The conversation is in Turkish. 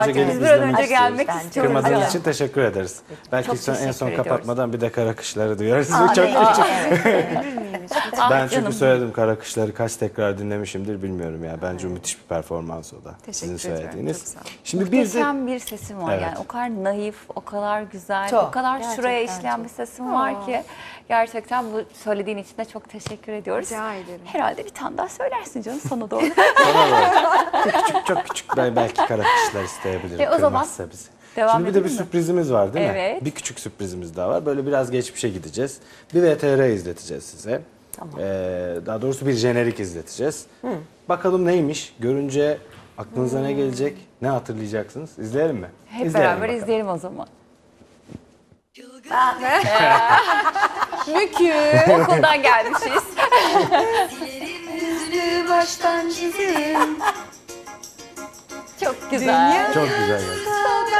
Biz gelip bir an izlemek önce istiyoruz. gelmek Bence. istiyoruz. Kırmadığınız Evet. için teşekkür ederiz. Belki Çok en teşekkür son ediyoruz. kapatmadan bir de kara kışları duyarız. Çok ben çünkü canım. söyledim, kara kışları kaç tekrar dinlemişimdir bilmiyorum ya. Bence müthiş bir performans o da. Sizin Teşekkür ederim, söylediğiniz. çok sağ olun. Şimdi muhteşem bir sesim var Evet. yani. O kadar naif, o kadar güzel, Çok, o kadar şuraya gerçekten işleyen çok. bir sesim var ki. Gerçekten bu söylediğin için de çok teşekkür ediyoruz. Rica ederim. Herhalde bir tane daha söylersin canım sana doğru. Küçük, çok küçük belki kara kışlar isteyebilirim. O zaman kırmazsa bizi. devam Şimdi bir de bir edelim mi? sürprizimiz var değil mi? Evet. Bir küçük sürprizimiz daha var. Böyle biraz geçmişe gideceğiz. Bir VTR izleteceğiz size. Tamam. Daha doğrusu bir jenerik izleteceğiz. Bakalım neymiş? Görünce aklınıza ne gelecek? Ne hatırlayacaksınız? İzleyelim mi? Hep İzleyelim beraber bakalım. izleyelim o zaman. Mükü. Okuldan gelmişiz. Baştan çizelim. Çok güzel. Çok güzel geldi.